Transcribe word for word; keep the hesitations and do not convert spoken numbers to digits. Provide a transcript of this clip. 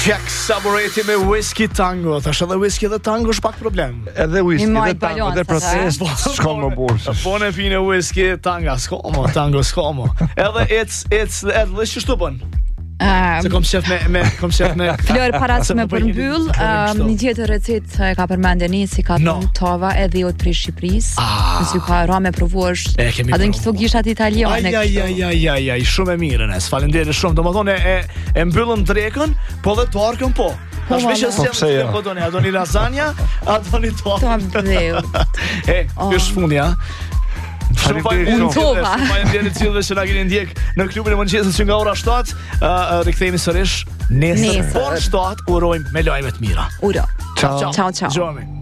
Pjek saboreti me whisky tango. Thash edhe whisky dhe tango është pak problem. Edhe whisky I dhe majt tango balonca, dhe proces s'ka më burë. Po në fine whisky, tanga s'ka mo, tango s'ka mo. Edhe it's it's edhe dhe që shtu bën. Se kom shef me me kom shef me Flor para se me po bëj një- përmbyll, po bëj um, kështu. një tjetër recetë e ka përmendë Nisi ka No. no. tova edhe jot prej Shqipërisë. Ah. Nëse ju ka ra me provuash. E, kemi A do një provuar. këto gishat italiane. Aj, aj, kështu. aj, aj, aj, aj, shumë e mirë nes, falenderit shumë. Do më thonë e, e mbyllëm drekën, po dhe tarkën po. Po, Tash veç e valla. Po, pse jo? po doni, a doni lasagna, a doni To tarkën. më dheu. E, ky është fundi, ha. Shumë Faleminderit faleminderit shumë. gjithëve, shumë faleminderit gjithëve që na keni ndjek në klubin e mëngjesit që nga ora shtatë, uh, uh, rikthehemi sërish nesër. Nesër. Po shtatë urojmë me lajme të mira. Uro. Ciao. Ciao, ciao. Dëgjojmë.